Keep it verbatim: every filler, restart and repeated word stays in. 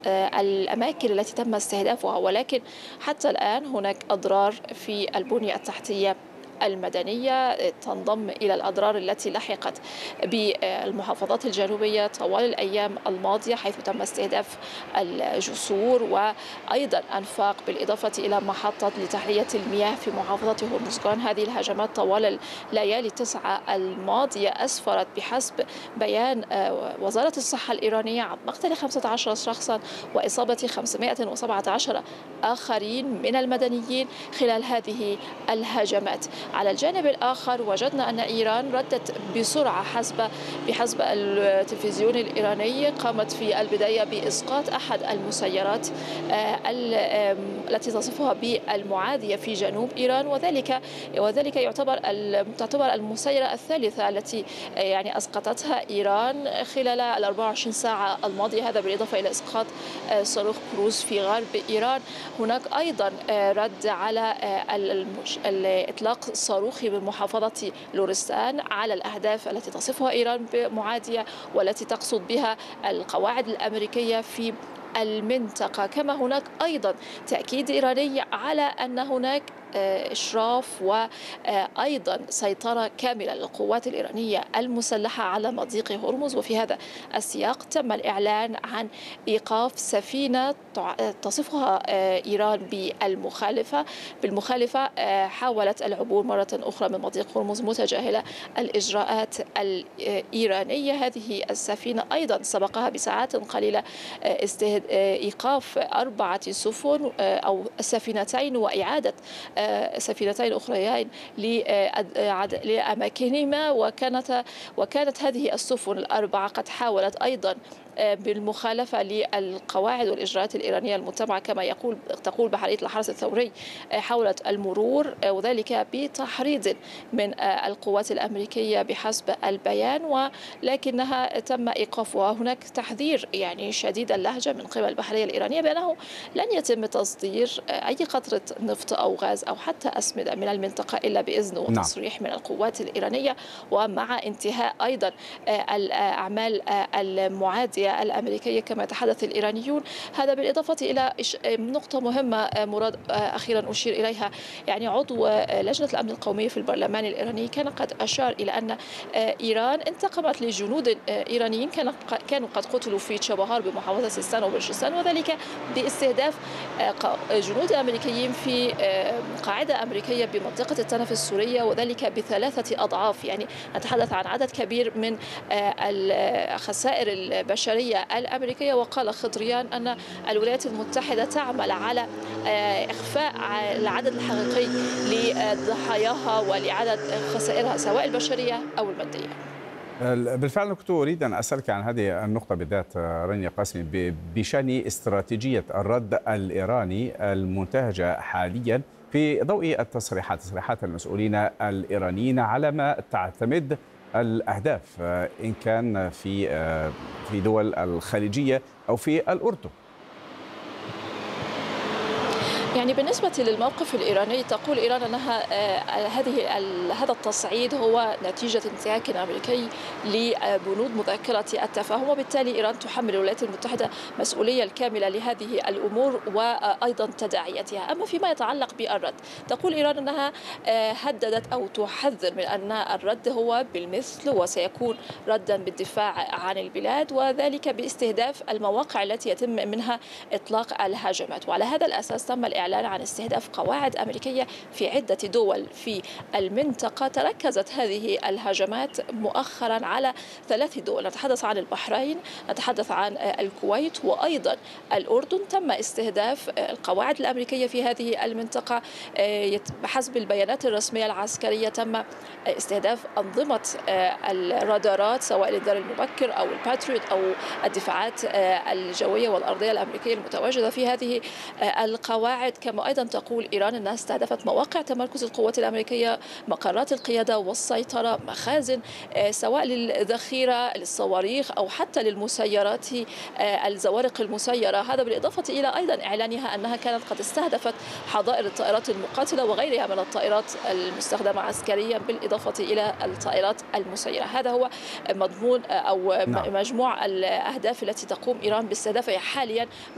الأماكن التي تم استهدافها، ولكن حتى الآن هناك أضرار في البنية التحتية المدنية تنضم إلى الأضرار التي لحقت بالمحافظات الجنوبية طوال الأيام الماضية، حيث تم استهداف الجسور وأيضا أنفاق، بالإضافة إلى محطة لتحلية المياه في محافظة هرمزغان. هذه الهجمات طوال الليالي التسعة الماضية أسفرت بحسب بيان وزارة الصحة الإيرانية عن مقتل خمسة عشر شخصا وإصابة خمسمائة وسبعة عشر آخرين من المدنيين خلال هذه الهجمات. على الجانب الآخر وجدنا أن إيران ردت بسرعة حسب بحسب التلفزيون الإيراني، قامت في البداية بإسقاط أحد المسيرات التي تصفها بالمعادية في جنوب إيران، وذلك وذلك يعتبر تعتبر المسيرة الثالثة التي يعني أسقطتها إيران خلال ال أربع وعشرين ساعة الماضية، هذا بالإضافة إلى إسقاط صاروخ كروز في غرب إيران. هناك أيضا رد على الإطلاق صاروخي بمحافظة لورستان على الأهداف التي تصفها إيران بمعادية والتي تقصد بها القواعد الأمريكية في المنطقة. كما هناك أيضا تأكيد إيراني على أن هناك إشراف وأيضا سيطرة كاملة للقوات الإيرانية المسلحة على مضيق هرمز. وفي هذا السياق تم الإعلان عن إيقاف سفينة تصفها إيران بالمخالفة بالمخالفة حاولت العبور مرة أخرى من مضيق هرمز متجاهلة الإجراءات الإيرانية. هذه السفينة أيضا سبقها بساعات قليلة إيقاف أربعة سفن أو سفينتين وإعادة سفينتين أخريين لأماكنهما، وكانت وكانت هذه السفن الأربعة قد حاولت أيضا بالمخالفة للقواعد والإجراءات الإيرانية المتبعة، كما يقول تقول بحرية الحرس الثوري حاولت المرور، وذلك بتحريض من القوات الأمريكية بحسب البيان، ولكنها تم إيقافها. هناك تحذير يعني شديد اللهجة من قبل البحرية الإيرانية بأنه لن يتم تصدير أي قطرة نفط أو غاز أو حتى أسمدة من المنطقة إلا بإذن وتصريح من القوات الإيرانية، ومع انتهاء أيضا الأعمال المعادية الأمريكية كما تحدث الإيرانيون. هذا بالإضافة إلى نقطة مهمة مراد أخيرا أشير إليها، يعني عضو لجنة الأمن القومي في البرلمان الإيراني كان قد أشار إلى أن إيران انتقمت لجنود إيرانيين كانوا قد قتلوا في تشابهار بمحافظة سيستان وبلوشستان، وذلك باستهداف جنود أمريكيين في قاعدة أمريكية بمنطقة التنف السورية، وذلك بثلاثة أضعاف. يعني نتحدث عن عدد كبير من الخسائر البشرية الأمريكية. وقال خضريان أن الولايات المتحدة تعمل على إخفاء العدد الحقيقي لضحاياها ولعدد خسائرها سواء البشرية أو المادية. بالفعل كنت أريد أن أسألك عن هذه النقطة بالذات رانيا قاسمي بشأن استراتيجية الرد الإيراني المنتهجة حاليا في ضوء التصريحات تصريحات المسؤولين الإيرانيين على ما تعتمد الأهداف إن كان في في دول الخليجية أو في الأردن. يعني بالنسبة للموقف الإيراني تقول إيران أنها هذه هذا التصعيد هو نتيجة انتهاك أمريكي لبنود مذكرة التفاهم، وبالتالي إيران تحمل الولايات المتحدة مسؤولية الكاملة لهذه الأمور وأيضا تداعياتها. أما فيما يتعلق بالرد تقول إيران أنها هددت أو تحذر من أن الرد هو بالمثل وسيكون ردا بالدفاع عن البلاد، وذلك باستهداف المواقع التي يتم منها إطلاق الهجمات. وعلى هذا الأساس تم الإعلان عن استهداف قواعد أمريكية في عدة دول في المنطقة. تركزت هذه الهجمات مؤخرا على ثلاث دول، نتحدث عن البحرين، نتحدث عن الكويت وأيضا الأردن. تم استهداف القواعد الأمريكية في هذه المنطقة بحسب البيانات الرسمية العسكرية. تم استهداف أنظمة الرادارات سواء الإنذار المبكر أو الباتريوت أو الدفاعات الجوية والأرضية الأمريكية المتواجدة في هذه القواعد. كما أيضا تقول إيران أنها استهدفت مواقع تمركز القوات الأمريكية، مقرات القيادة والسيطرة، مخازن سواء للذخيرة للصواريخ أو حتى للمسيرات الزوارق المسيرة. هذا بالإضافة إلى أيضا إعلانها أنها كانت قد استهدفت حظائر الطائرات المقاتلة وغيرها من الطائرات المستخدمة عسكريا بالإضافة إلى الطائرات المسيرة. هذا هو مضمون أو نعم. مجموع الأهداف التي تقوم إيران باستهدافها حاليا.